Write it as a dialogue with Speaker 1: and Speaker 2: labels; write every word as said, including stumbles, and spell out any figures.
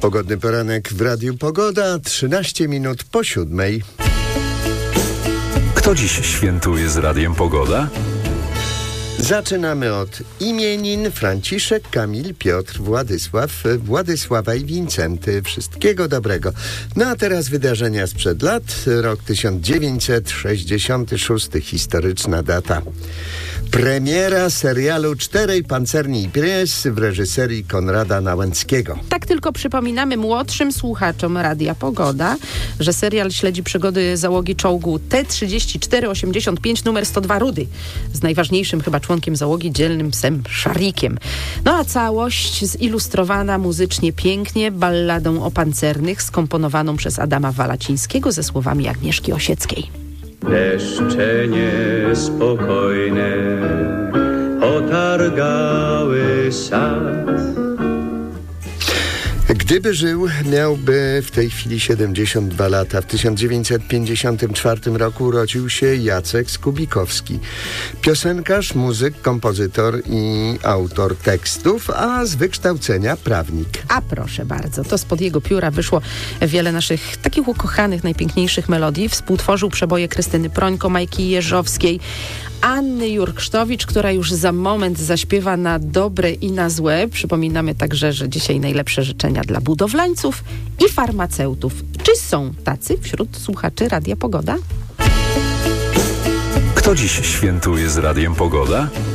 Speaker 1: Pogodny poranek w Radiu Pogoda, trzynaście minut po siódmej.
Speaker 2: Kto dziś świętuje z Radiem Pogoda?
Speaker 1: Zaczynamy od imienin: Franciszek, Kamil, Piotr, Władysław, Władysława i Wincenty. Wszystkiego dobrego. No a teraz wydarzenia sprzed lat. Rok tysiąc dziewięćset sześćdziesiąty szósty. Historyczna data. Premiera serialu Czterej pancerni pies w reżyserii Konrada Nałęckiego.
Speaker 3: Tak tylko przypominamy młodszym słuchaczom Radia Pogoda, że serial śledzi przygody załogi czołgu T trzydzieści cztery osiemdziesiąt pięć numer sto dwa Rudy z najważniejszym chyba członkiem załogi, dzielnym psem Szarikiem. No a całość zilustrowana muzycznie pięknie balladą o pancernych skomponowaną przez Adama Walacińskiego ze słowami Agnieszki Osieckiej.
Speaker 4: Deszcze niespokojne otargały sad.
Speaker 1: Gdyby żył, miałby w tej chwili siedemdziesiąt dwa lata. W tysiąc dziewięćset pięćdziesiątym czwartym roku urodził się Jacek Skubikowski. Piosenkarz, muzyk, kompozytor i autor tekstów, a z wykształcenia prawnik.
Speaker 3: A proszę bardzo, to spod jego pióra wyszło wiele naszych takich ukochanych, najpiękniejszych melodii. Współtworzył przeboje Krystyny Prońko, Majki Jeżowskiej, Anny Jurksztowicz, która już za moment zaśpiewa na dobre i na złe. Przypominamy także, że dzisiaj najlepsze życzenia dla budowlańców i farmaceutów. Czy są tacy wśród słuchaczy Radia Pogoda?
Speaker 2: Kto dziś świętuje z Radiem Pogoda?